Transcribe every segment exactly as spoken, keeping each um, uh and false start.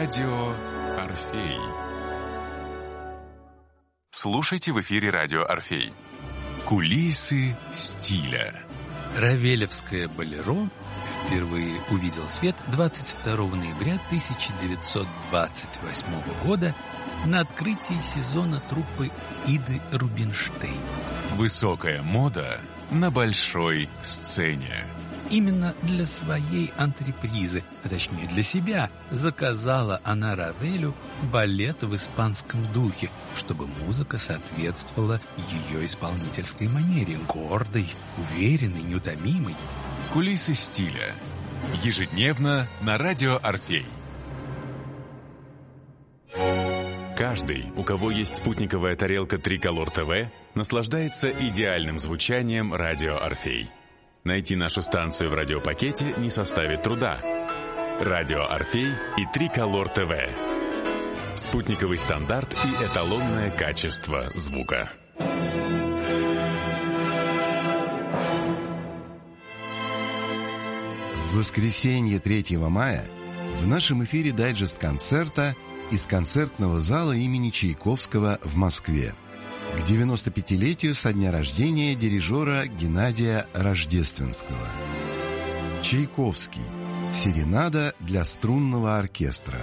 Радио Орфей. Слушайте в эфире Радио Орфей. Кулисы стиля. Равелевское болеро впервые увидел свет двадцать второго ноября тысяча девятьсот двадцать восьмого года на открытии сезона труппы Иды Рубинштейн. Высокая мода на большой сцене. Именно для своей антрепризы, а точнее для себя, заказала она Равелю балет в испанском духе, чтобы музыка соответствовала ее исполнительской манере, гордой, уверенной, неутомимой. Кулисы стиля. Ежедневно на Радио Орфей. Каждый, у кого есть спутниковая тарелка Триколор ТВ, наслаждается идеальным звучанием Радио Орфей. Найти нашу станцию в радиопакете не составит труда. Радио Орфей и Триколор ТВ. Спутниковый стандарт и эталонное качество звука. В воскресенье третьего мая в нашем эфире дайджест концерта из концертного зала имени Чайковского в Москве к девяносто пятилетию со дня рождения дирижера Геннадия Рождественского. Чайковский. Серенада для струнного оркестра.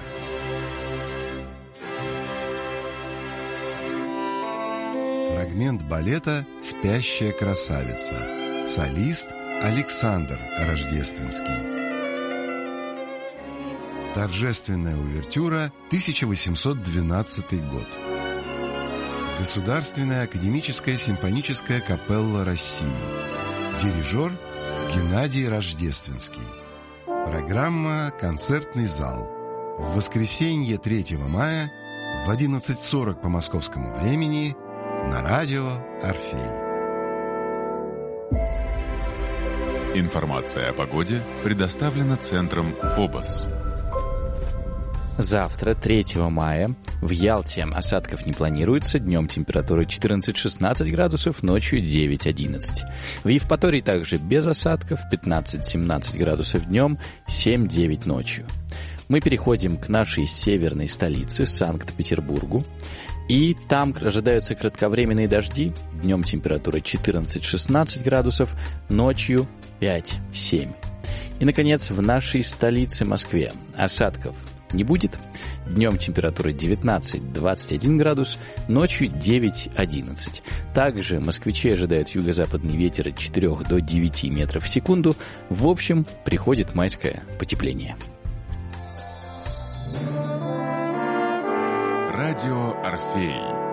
Фрагмент балета «Спящая красавица». Солист Александр Рождественский. Торжественная увертюра, тысяча восемьсот двенадцатый год. Государственная академическая симфоническая капелла России. Дирижер Геннадий Рождественский. Программа «Концертный зал». В воскресенье третьего мая в одиннадцать сорок по московскому времени на Радио Орфей. Информация о погоде предоставлена Центром ФОБОС. Завтра, третьего мая, в Ялте осадков не планируется. Днем температура четырнадцать-шестнадцать градусов, ночью девять-одиннадцать. В Евпатории также без осадков, пятнадцать-семнадцать градусов днем, семь-девять ночью. Мы переходим к нашей северной столице, Санкт-Петербургу. И там ожидаются кратковременные дожди. Днем температура четырнадцать-шестнадцать градусов, ночью пять-семь. И, наконец, в нашей столице Москве осадков не будет. Днем температура девятнадцать-двадцать один градус, ночью девять-одиннадцать. Также москвичи ожидают юго-западный ветер от четырёх до девяти метров в секунду. В общем, приходит майское потепление. Радио Орфей.